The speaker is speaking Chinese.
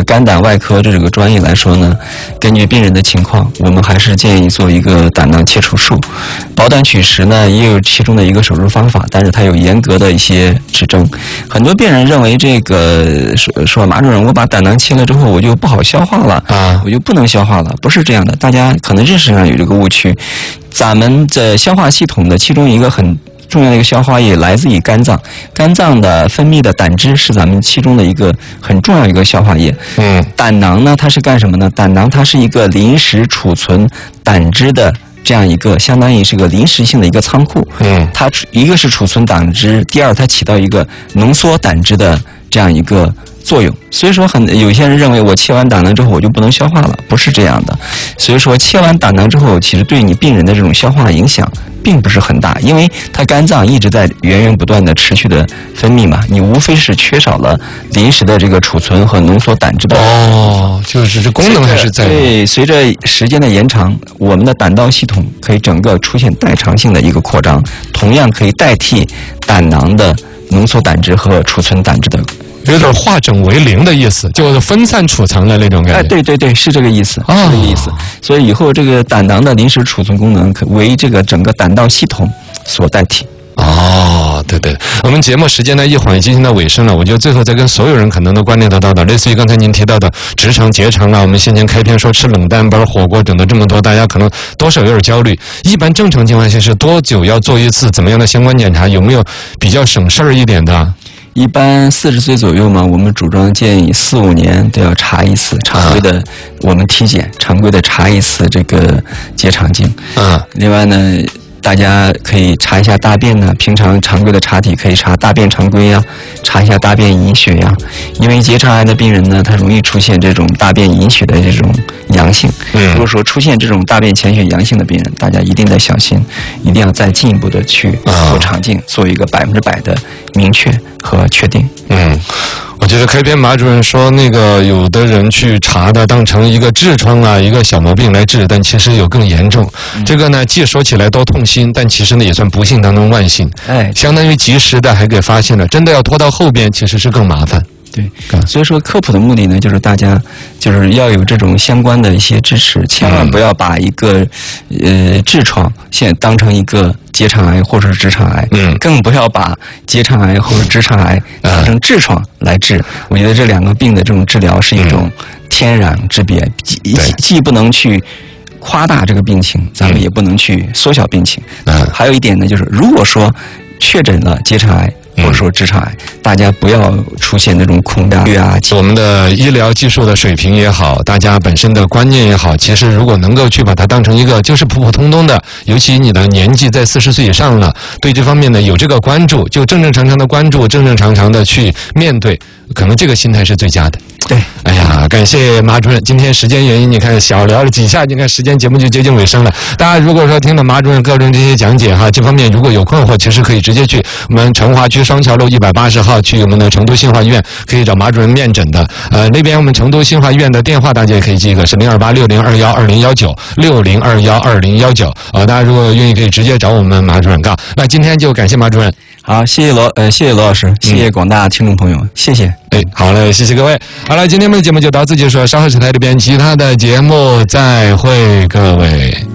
肝胆外科这个专业来说呢，根据病人的情况，我们还是建议做一个胆囊切除术。保胆取石呢，也有其中的一个手术方法，但是它有严格的一些指征。很多病人认为这个说马主任，我把胆囊切了之后，我就不好消化了啊，我就不能消化了，不是这样的。大家可能认识上有这个误区，咱们的消化系统的其中一个很重要的一个消化液来自于肝脏，肝脏的分泌的胆汁是咱们其中的一个很重要一个消化液。胆囊呢，它是干什么呢？胆囊它是一个临时储存胆汁的这样一个，相当于是个临时性的一个仓库。它一个是储存胆汁，第二它起到一个浓缩胆汁的这样一个作用。所以说有些人认为我切完胆囊之后我就不能消化了，不是这样的。所以说切完胆囊之后，其实对你病人的这种消化影响并不是很大，因为它肝脏一直在源源不断的持续的分泌嘛，你无非是缺少了临时的这个储存和浓缩胆汁的。 就是这功能还是在。 对，随着时间的延长，我们的胆道系统可以整个出现代偿性的一个扩张，同样可以代替胆囊的浓缩胆汁和储存胆汁的。 有点化整为零的意思，就是分散储藏的那种感觉。 对，是这个意思，是这个意思。所以以后这个胆囊的临时储存功能可为这个整个胆道系统所代替。 对，我们节目时间呢一会儿已经进到尾声了，我觉得最后再跟所有人可能都关联得到的，类似于刚才您提到的直肠结肠啊，我们先前开篇说吃冷淡班、火锅等的这么多，大家可能多少有点焦虑。一般正常情况下是多久要做一次怎么样的相关检查？有没有比较省事儿一点的？ 一般40岁左右嘛，我们主张建议4、5年都要查一次常规的我们体检，常规的查一次这个结肠镜。另外呢，大家可以查一下大便呢，平常常规的查体可以查大便常规呀，查一下大便隐血呀。因为结肠癌的病人呢，他容易出现这种大便隐血的这种阳性。如果说出现这种大便潜血阳性的病人，大家一定得小心，一定要再进一步的去做肠镜，做一个100%的明确和确定。 我觉得开篇马主任说那个有的人去查的当成一个痔疮啊一个小毛病来治，但其实有更严重。这个呢既说起来多痛心，但其实呢也算不幸当中万幸。相当于及时的还给发现了，真的要拖到后边其实是更麻烦。 对，所以说科普的目的呢，就是大家就是要有这种相关的一些知识，千万不要把一个痔疮现当成一个结肠癌或者是直肠癌，更不要把结肠癌或者直肠癌当成痔疮来治。我觉得这两个病的这种治疗是一种天壤之别，既不能去夸大这个病情，咱们也不能去缩小病情。还有一点呢，就是如果说确诊了结肠癌或者说直肠癌，大家不要出现那种恐惧啊。 我们的医疗技术的水平也好，大家本身的观念也好，其实如果能够去把它当成一个就是普普通通的，尤其你的年纪在40岁以上了，对这方面呢有这个关注，就正正常常的关注，正正常常的去面对，可能这个心态是最佳的。 对， 哎呀，感谢马主任。今天时间原因，你看小聊了几下，你看时间节目就接近尾声了。大家如果说听了马主任个人这些讲解哈，这方面如果有困惑，其实可以直接去我们成华区双桥路180号去我们的成都新华医院，可以找马主任面诊的。那边我们成都新华医院的电话大家也可以记一个，是02860212019，602120119。大家如果愿意可以直接找我们马主任干。那今天就感谢马主任。 好，谢谢罗老师，谢谢广大听众朋友，谢谢。 好嘞，谢谢各位。好了，今天的节目就到此结束，稍后是台里边其他的节目，再会各位。